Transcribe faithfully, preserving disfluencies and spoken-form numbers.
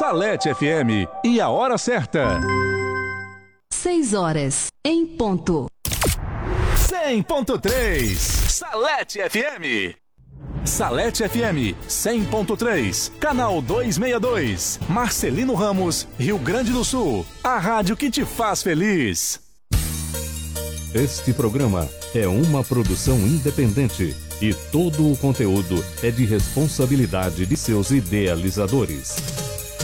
Salete F M e a hora certa. Seis horas, em ponto. cem ponto três, Salete F M. Salete F M cem ponto três, canal duzentos e sessenta e dois, Marcelino Ramos, Rio Grande do Sul. A rádio que te faz feliz. Este programa é uma produção independente e todo o conteúdo é de responsabilidade de seus idealizadores.